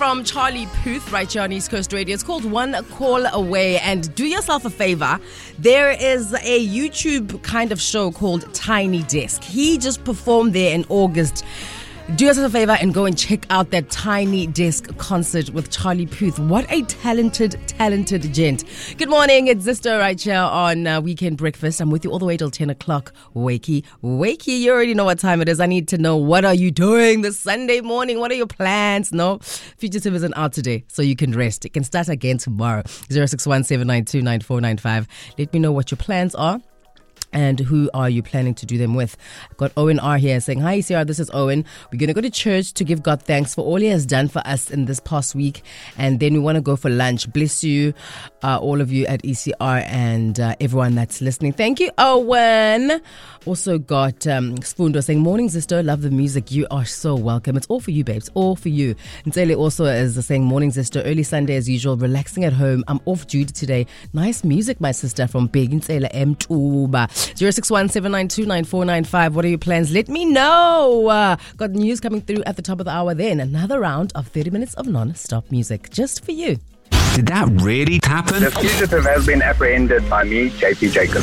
from Charlie Puth right here on East Coast Radio. It's called One Call Away. And do yourself a favor. There is a YouTube kind of show called Tiny Desk. He just performed there in August. Do yourself a favor and go and check out that Tiny Desk concert with Charlie Puth. What a talented gent. Good morning, it's Zisto right here on Weekend Breakfast. I'm with you all the way till 10 o'clock. Wakey, you already know what time it is. I need to know, what are you doing this Sunday morning? What are your plans? No, Fugitive isn't out today, so you can rest. It can start again tomorrow. 0617929495. Let me know what your plans are. And who are you planning to do them with? I've got Owen R here saying, hi ECR, this is Owen. We're going to go to church to give God thanks for all he has done for us in this past week. And then we want to go for lunch. Bless you, all of you at ECR and everyone that's listening. Thank you, Owen. Also got Spundo saying, morning Zisto, love the music. You are so welcome. It's all for you, babes. All for you. Ntele also is saying, morning Zisto, early Sunday as usual, relaxing at home. I'm off duty today. Nice music, my sister, from Big Ntele M Tuba. 0617929495. What are your plans? Let me know. Got news coming through at the top of the hour then. Another round of 30 minutes of non-stop music just for you. Did that really happen? The fugitive has been apprehended by me, JP Jacobs.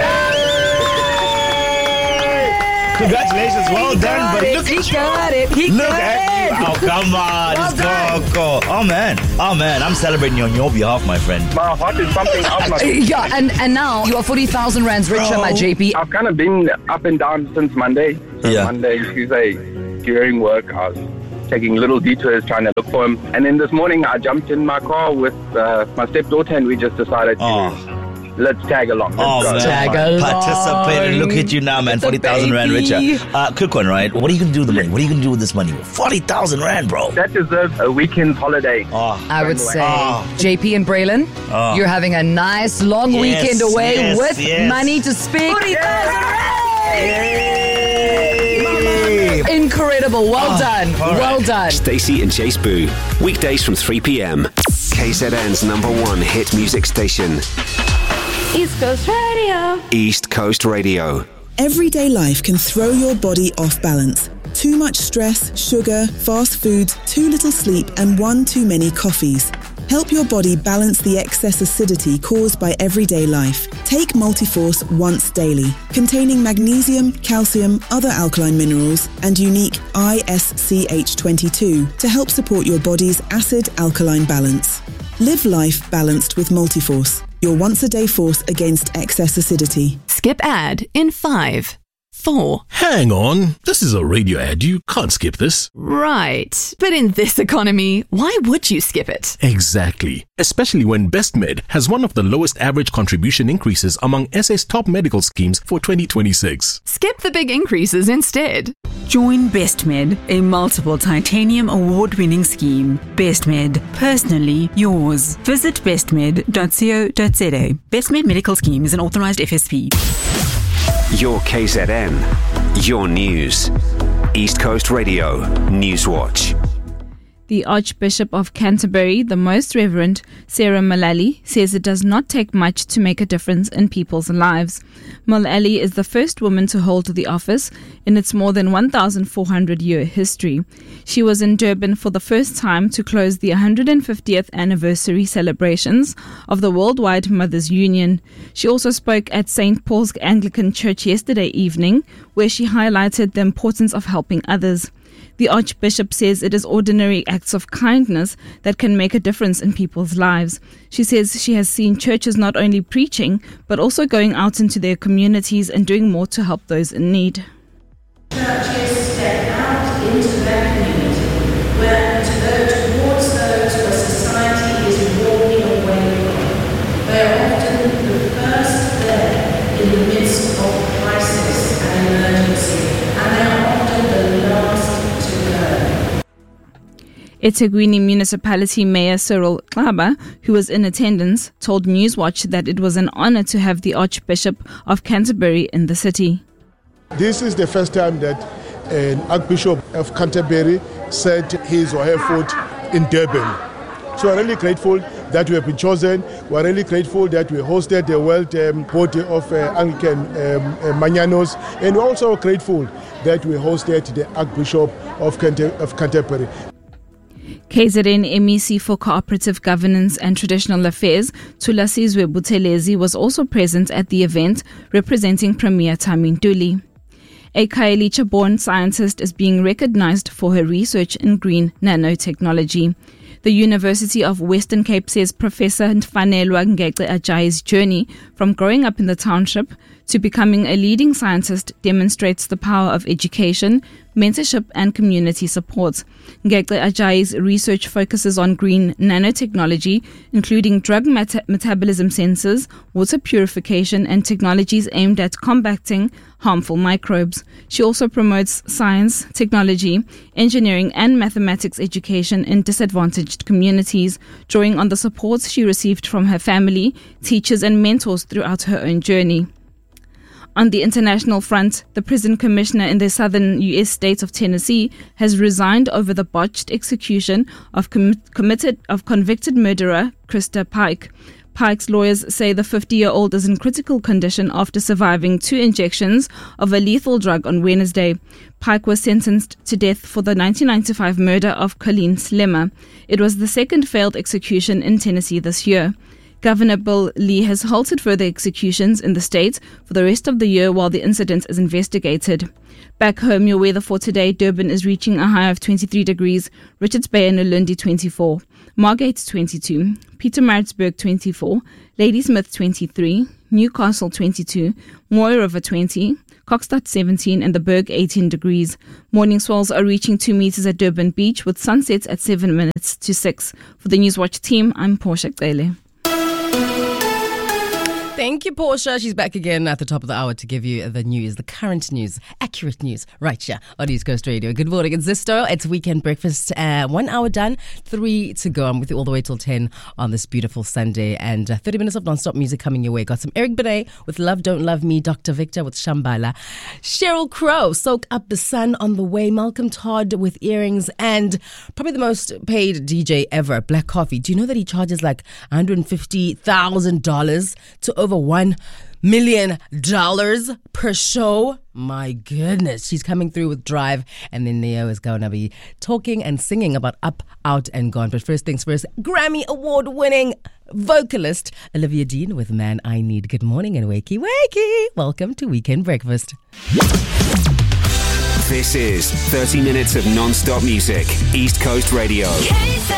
Congratulations, well done, buddy. Look at you. Look at you. Oh, come on. Let's go. Oh, man. I'm celebrating on your behalf, my friend. My heart is pumping out my... Yeah, and now you are 40,000 rands richer, my JP. I've kind of been up and down since Monday. Monday, Tuesday, during work, I was taking little detours trying to look for him. And then this morning, I jumped in my car with my stepdaughter and we just decided to... Let's tag along. Tag along. Participate. Look at you now, man. 40,000 rand richer. Quick one, right? What are you going to do with the money? What are you going to do with this money? 40,000 rand, bro. That deserves a weekend holiday. I would say, JP and Braylon, you're having a nice long weekend away with money to speak. 40,000 rand! Incredible. Well done. Well done. Stacey and Chase Boo. Weekdays from 3 p.m. KZN's #1 hit music station. East Coast Radio. East Coast Radio. Everyday life can throw your body off balance. Too much stress, sugar, fast food, too little sleep, and one too many coffees. Help your body balance the excess acidity caused by everyday life. Take Multiforce once daily, containing magnesium, calcium, other alkaline minerals, and unique ISCH22 to help support your body's acid-alkaline balance. Live life balanced with Multiforce, your once-a-day force against excess acidity. Skip ad in 5, 4. Hang on, this is a radio ad. You can't skip this. Right, but in this economy, why would you skip it? Exactly, especially when BestMed has one of the lowest average contribution increases among SA's top medical schemes for 2026. Skip the big increases instead. Join BestMed, a multiple titanium award-winning scheme. BestMed, personally yours. Visit bestmed.co.za. BestMed Medical Scheme is an authorized FSP. Your KZN, your news. East Coast Radio, Newswatch. The Archbishop of Canterbury, the Most Reverend Sarah Mullally, says it does not take much to make a difference in people's lives. Mullally is the first woman to hold the office in its more than 1,400-year history. She was in Durban for the first time to close the 150th anniversary celebrations of the Worldwide Mothers Union. She also spoke at St. Paul's Anglican Church yesterday evening, where she highlighted the importance of helping others. The Archbishop says it is ordinary acts of kindness that can make a difference in people's lives. She says she has seen churches not only preaching, but also going out into their communities and doing more to help those in need. Churches step out into their community, where to go towards those where society is walking away from. They are often the first there in the midst of crisis and emergency, and they are often the last. eThekwini Municipality Mayor Cyril Xaba, who was in attendance, told Newswatch that it was an honor to have the Archbishop of Canterbury in the city. This is the first time that an Archbishop of Canterbury set his or her foot in Durban. So we're really grateful that we have been chosen. We're really grateful that we hosted the World Body of Anglican Mañanos. And we're also grateful that we hosted the Archbishop of Canterbury. KZN MEC for Cooperative Governance and Traditional Affairs, Thulasizwe Buthelezi, was also present at the event, representing Premier Thami Ntuli. A Khayelitsha-born scientist is being recognized for her research in green nanotechnology. The University of Western Cape says Professor Nfanelwa Ngece Ajayi's journey from growing up in the township to becoming a leading scientist demonstrates the power of education, mentorship and community support. Ngece Ajayi's research focuses on green nanotechnology, including drug metabolism sensors, water purification and technologies aimed at combating harmful microbes. She also promotes science, technology, engineering and mathematics education in disadvantaged communities, drawing on the support she received from her family, teachers and mentors throughout her own journey. On the international front, the prison commissioner in the southern U.S. state of Tennessee has resigned over the botched execution of convicted murderer Krista Pike. Pike's lawyers say the 50-year-old is in critical condition after surviving 2 injections of a lethal drug on Wednesday. Pike was sentenced to death for the 1995 murder of Colleen Slemmer. It was the second failed execution in Tennessee this year. Governor Bill Lee has halted further executions in the state for the rest of the year while the incident is investigated. Back home, your weather for today: Durban is reaching a high of 23 degrees, Richards Bay and Ulundi 24, Margate 22, Pietermaritzburg 24, Ladysmith 23, Newcastle 22, Mooi River 20, Kokstad 17 and the Berg 18 degrees. Morning swells are reaching 2 meters at Durban Beach with sunsets at 7 minutes to 6. For the Newswatch team, I'm Portia Cele. Thank you, Portia. She's back again at the top of the hour to give you the news, the current news, accurate news, right here on East Coast Radio. Good morning, it's Zisto. It's Weekend Breakfast. 1 hour done, 3 to go. I'm with you all the way till 10 on this beautiful Sunday. And 30 minutes of non-stop music coming your way. Got some Eric Benet with Love Don't Love Me, Dr. Victor with Shambhala, Sheryl Crow, Soak Up the Sun on the way, Malcolm Todd with Earrings, and probably the most paid DJ ever, Black Coffee. Do you know that he charges like $150,000 to over $1 million per show? My goodness. She's coming through with Drive, and then Neo is going to be talking and singing about Up, Out and Gone. But first things first, Grammy Award winning vocalist Olivia Dean with Man I Need. Good morning and wakey wakey. Welcome to Weekend Breakfast. This is 30 minutes of non-stop music. East Coast Radio.